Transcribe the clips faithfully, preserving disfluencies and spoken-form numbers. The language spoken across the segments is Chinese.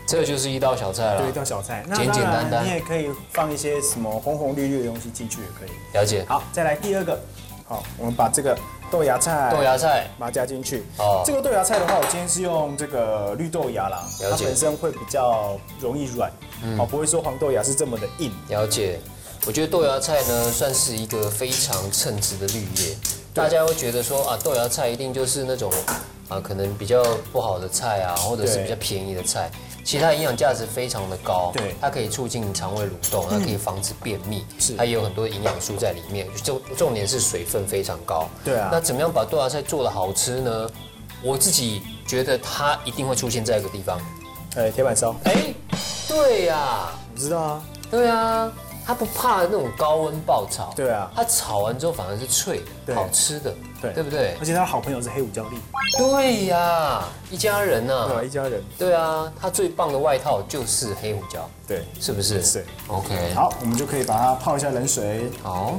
这就是一道小菜了。 对，一道小菜，那简简单单。 你也可以放一些什么红红绿绿的东西进去也可以。 了解。 好，再来第二个，好，我们把这个豆芽菜， 豆芽菜把它加进去。 哦， 这个豆芽菜的话，我今天是用这个绿豆芽啦，它本身会比较容易软，嗯，哦，不会说黄豆芽是这么的硬。 了解。我觉得豆芽菜呢，算是一个非常称职的绿叶。大家会觉得说啊，豆芽菜一定就是那种啊，可能比较不好的菜啊，或者是比较便宜的菜。其实它营养价值非常的高， 对， 它可以促进肠胃蠕动，它可以防止便秘， 是， 它也有很多营养素在里面。重重点是水分非常高。 对啊。 那怎么样把豆芽菜做得好吃呢？我自己觉得它一定会出现在一个地方， 哎，铁板烧。 哎，对呀， 我知道啊。 对啊。它不怕那种高温爆炒， 对啊， 它炒完之后反而是脆的，好吃的，对，对不对？ 而且他好朋友是黑胡椒粒， 对呀，一家人呐， 对，一家人， 对啊，它最棒的外套就是黑胡椒， 对， 是不是？ 是 ，OK， 好，我们就可以把它泡一下冷水， 好，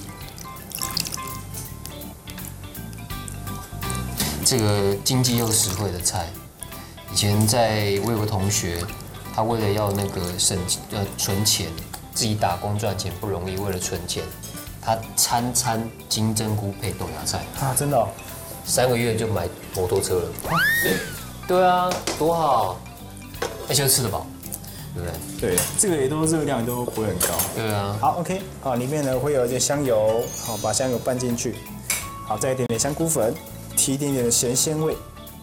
这个经济又实惠的菜，以前在我有个同学。他为了要那个省呃存钱，自己打工赚钱不容易，为了存钱，他餐餐金针菇配豆芽菜啊，真的、哦， 三个月就买摩托车了。啊对啊，多好，而且吃得饱，对不对？ 对，这个也都热量都不会很高。 对啊。 好 ，OK， 好，里面呢会有一点香油，好，把香油拌进去，好，再一点点香菇粉，提一点点的咸鲜味。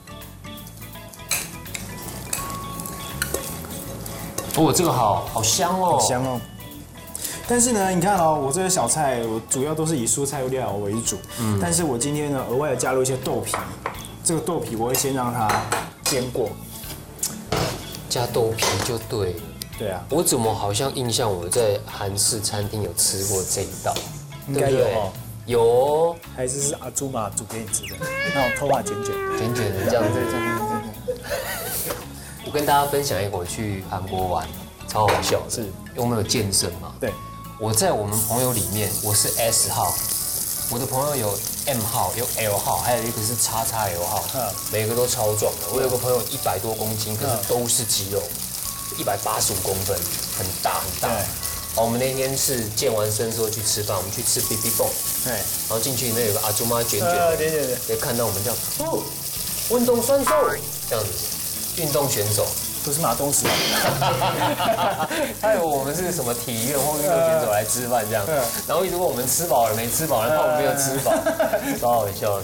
哦，这个好好香哦， 很香哦。但是呢，你看哦，我这个小菜我主要都是以蔬菜料为主，嗯，但是我今天呢额外的加入一些豆皮，这个豆皮我会先让它煎过， 加豆皮就对。 对啊， 我怎么好像印象我在韩式餐厅有吃过这一道， 应该有哦， 有， 还是是阿朱玛煮给你吃的，那种头发卷卷卷卷的这样子， 对对对。 我跟大家分享一个，我去韩国玩，超好笑的。 是， 因为我们有健身嘛。 对。 我在我们朋友里面，我是 S 号，我的朋友有 M 号，有 L 号，还有一个是 X X L 号，嗯，每个都超壮的。我有个朋友一百多公斤，可是都是肌肉，一百八十五公分，很大很大。对。好，我们那天是健完身之后去吃饭，我们去吃 B B 蹦，对，然后进去里面有个阿朱妈卷卷的，对对对，也看到我们这样，哦，运动选手这样子。运动选手不是马东石， 还有我们是什么体院或运动选手来吃饭这样，然后一直问我们吃饱了没吃饱，然后我们没有吃饱，超好笑的。